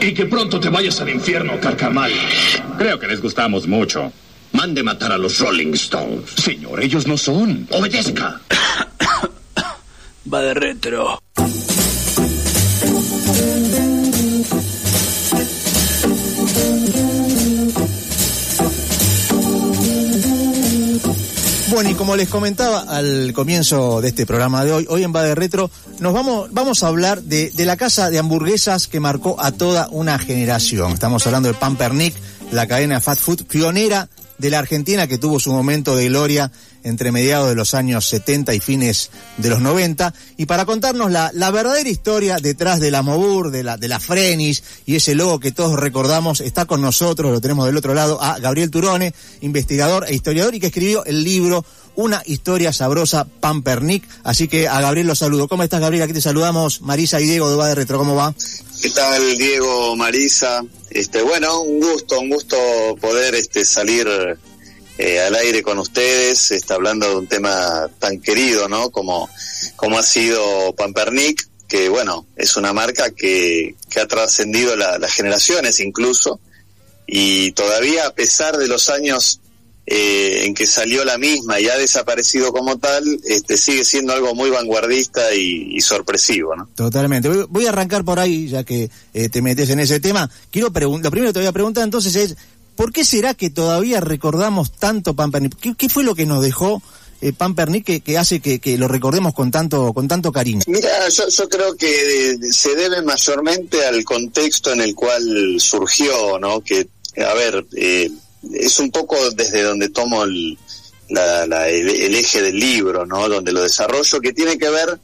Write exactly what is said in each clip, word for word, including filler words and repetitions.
Y que pronto te vayas al infierno, carcamal. Creo que les gustamos mucho. Mande matar a los Rolling Stones. Señor, ellos no son. Obedezca. Va de retro. Bueno, y como les comentaba al comienzo de este programa de hoy, hoy en Va de Retro, nos vamos, vamos a hablar de, de la casa de hamburguesas que marcó a toda una generación. Estamos hablando de Pumpernickel, la cadena fast food pionera de la Argentina, que tuvo su momento de gloria entre mediados de los años setenta y fines de los noventa, y para contarnos la, la verdadera historia detrás de la Mobur, de la, de la Frenis y ese logo que todos recordamos, está con nosotros, lo tenemos del otro lado, a Gabriel Turone, investigador e historiador, y que escribió el libro Una historia sabrosa, Pumpernickel. Así que a Gabriel lo saludo. ¿Cómo estás, Gabriel? Aquí te saludamos Marisa y Diego de Va de Retro. ¿Cómo va? ¿Qué tal, Diego, Marisa? Este, bueno, un gusto, un gusto poder este salir eh, al aire con ustedes, está hablando de un tema tan querido, ¿no? Como, como ha sido Pumpernickel, que bueno, es una marca que, que ha trascendido la, las generaciones incluso, y todavía a pesar de los años eh, en que salió la misma y ha desaparecido como tal, este sigue siendo algo muy vanguardista y, y sorpresivo, ¿no? Totalmente. Voy, voy a arrancar por ahí, ya que eh, te metes en ese tema. Quiero preguntar, lo primero que te voy a preguntar entonces es, ¿por qué será que todavía recordamos tanto Pumpernickel? ¿Qué, qué fue lo que nos dejó eh, Pumpernickel que, que hace que, que lo recordemos con tanto con tanto cariño? Mira, yo, yo creo que se debe mayormente al contexto en el cual surgió, ¿no? Que, a ver, eh, es un poco desde donde tomo el, la, la, el, el eje del libro, ¿no? Donde lo desarrollo, que tiene que ver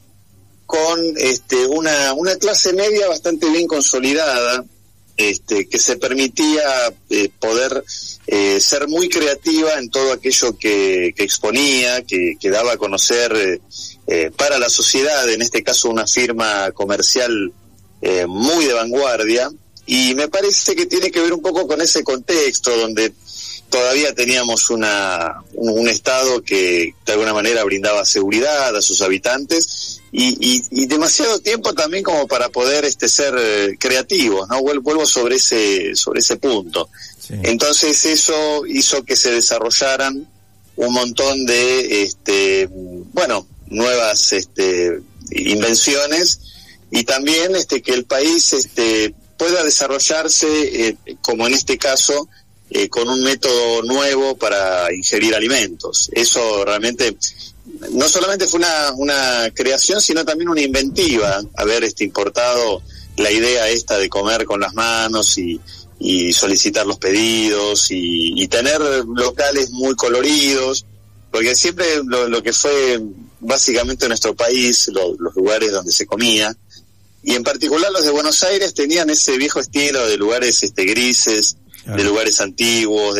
con este una, una clase media bastante bien consolidada, este que se permitía eh, poder eh, ser muy creativa en todo aquello que, que exponía, que, que daba a conocer eh, eh, para la sociedad, en este caso una firma comercial eh, muy de vanguardia, y me parece que tiene que ver un poco con ese contexto donde todavía teníamos una un, un estado que de alguna manera brindaba seguridad a sus habitantes y, y, y demasiado tiempo también como para poder este ser eh, creativos, ¿no? Vuelvo sobre ese sobre ese punto. Sí. Entonces eso hizo que se desarrollaran un montón de este bueno, nuevas este invenciones, y también este que el país este pueda desarrollarse eh, como en este caso Eh, con un método nuevo para ingerir alimentos. Eso realmente no solamente fue una, una creación, sino también una inventiva, haber este importado la idea esta de comer con las manos y, y solicitar los pedidos y, y tener locales muy coloridos, porque siempre lo, lo que fue básicamente nuestro país, lo, los lugares donde se comía, y en particular los de Buenos Aires tenían ese viejo estilo de lugares este grises, de lugares antiguos,